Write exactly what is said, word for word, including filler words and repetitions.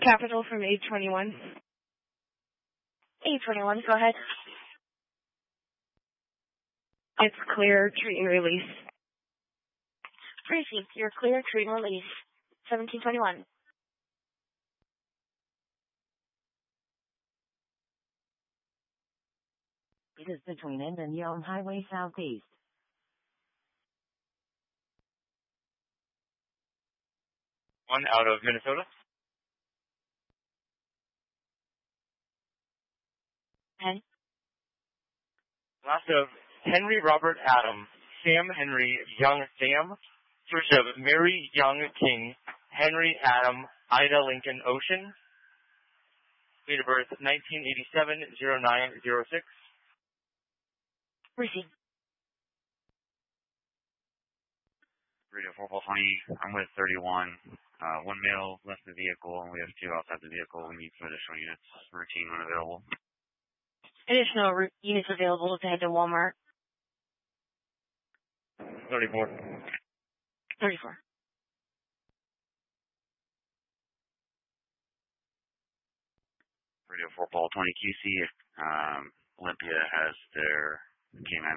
Capital from eight twenty-one. eight twenty-one, go ahead. It's clear, treat and release. Received. You're clear, treat and release. seventeen twenty-one. It is between End and Yelm Highway Southeast. One out of Minnesota. Okay. Last of Henry Robert Adam, Sam Henry Young Sam, first of Mary Young King, Henry Adam, Ida Lincoln Ocean, date of birth nineteen eighty-seven, oh nine oh six. Received. Radio four four twenty, I'm with thirty-one. Uh, one male left the vehicle, and we have two outside the vehicle. We need some additional units. Routine when available. Additional route units available to head to Walmart. thirty-four. thirty-four. Radio four Paul twenty Q C. Um, Olympia has their K nine